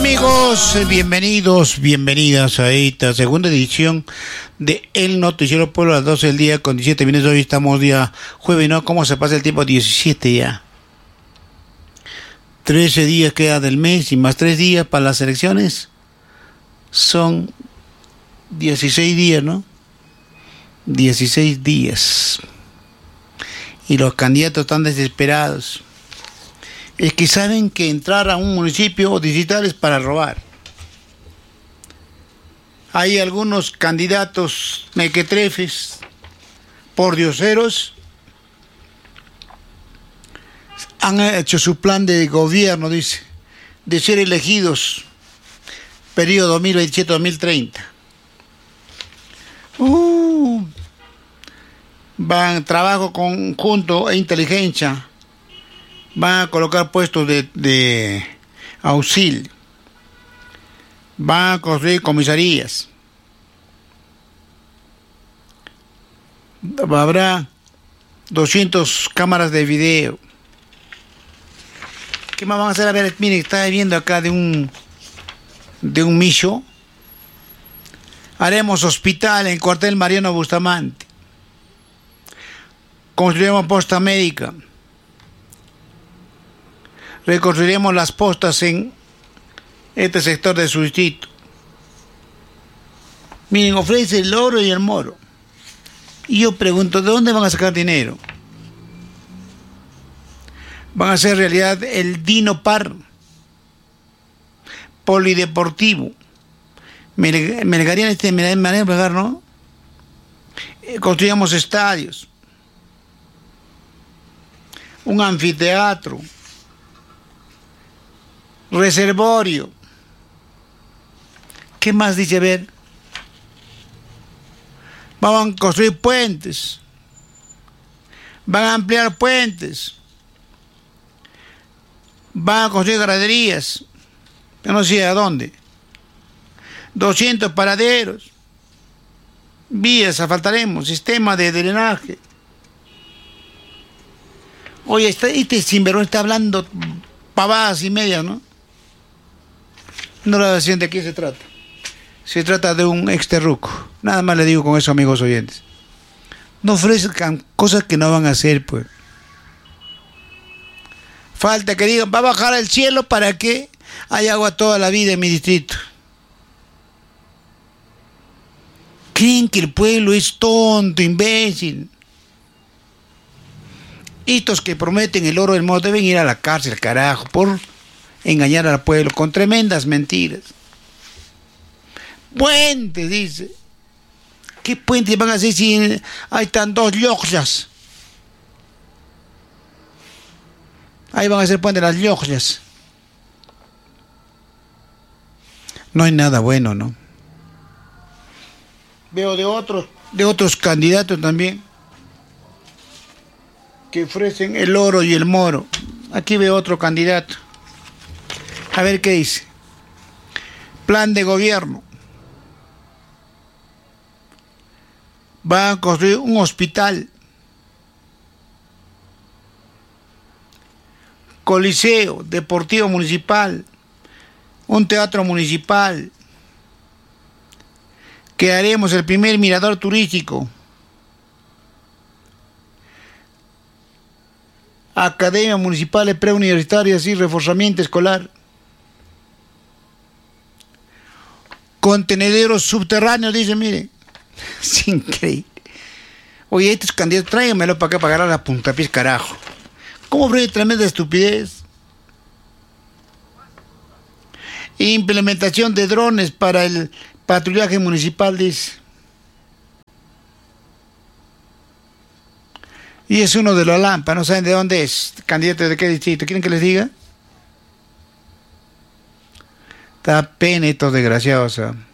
Amigos, bienvenidos, bienvenidas a esta segunda edición de El Noticiero Pueblo a las 12 del día con 17 minutos. Hoy estamos día jueves, ¿no? ¿Cómo se pasa el tiempo? 17 ya. 13 días queda del mes y más 3 días para las elecciones. Son 16 días, ¿no? 16 días. Y los candidatos están desesperados. Es que saben que entrar a un municipio digital es para robar. Hay algunos candidatos mequetrefes, pordioseros, han hecho su plan de gobierno, dice, de ser elegidos periodo 2027-2030. Van trabajo conjunto e inteligencia. Van a colocar puestos de auxilio. Van a construir comisarías. Habrá 200 cámaras de video. ¿Qué más van a hacer? A ver, miren, está viendo acá de un micho. Haremos hospital en cuartel Mariano Bustamante. Construiremos posta médica. Reconstruiremos las postas en este sector de su distrito. Miren, ofrece el oro y el moro. Y yo pregunto, ¿de dónde van a sacar dinero? Van a hacer realidad el Dino Par, polideportivo. Me negarían este manera de pagar, ¿no? Construyamos estadios, un anfiteatro, reservorio. ¿Qué más dice? A ver. Van a construir puentes. Van a ampliar puentes. Van a construir graderías. Yo no sé a dónde. 200 paraderos. Vías asfaltaremos. Sistema de drenaje. Oye, este sinvergüenza está hablando pavadas y medias, ¿no? No la decisión de qué se trata. Se trata de un exterruco. Nada más le digo con eso, amigos oyentes. No ofrezcan cosas que no van a hacer, pues. Falta que digan, va a bajar el cielo para que haya agua toda la vida en mi distrito. Creen que el pueblo es tonto, imbécil. Estos que prometen el oro del moro deben ir a la cárcel, carajo, por engañar al pueblo con tremendas mentiras. Puentes, dice. ¿Qué puentes van a hacer si ahí están 2 logias? Ahí van a hacer puentes las logias. No hay nada bueno, ¿no? Veo de otros candidatos también que ofrecen el oro y el moro. Aquí veo otro candidato. A ver qué dice. Plan de gobierno. Va a construir un hospital, coliseo deportivo municipal, un teatro municipal, que haremos el primer mirador turístico, academia municipal de preuniversitarias y reforzamiento escolar, contenederos subterráneos, dice, mire. Es increíble. Oye, estos candidatos, tráiganmelo para acá para agarrar la puntapiés, carajo. ¿Cómo fue tremenda estupidez? Implementación de drones para el patrullaje municipal, dice. Y es uno de los Lampa, no saben de dónde es, candidato de qué distrito. ¿Quieren que les diga? Está pena estos desgraciados, ¿sabes?